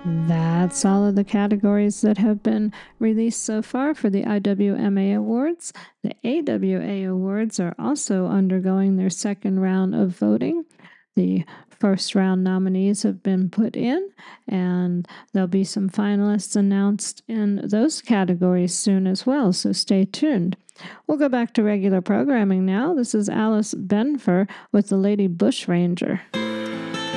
That's all of the categories that have been released so far for the IWMA Awards. The AWA Awards are also undergoing their second round of voting. The first round nominees have been put in, and there'll be some finalists announced in those categories soon as well, so stay tuned. We'll go back to regular programming now. This is Alice Benfer with the Lady Bushranger.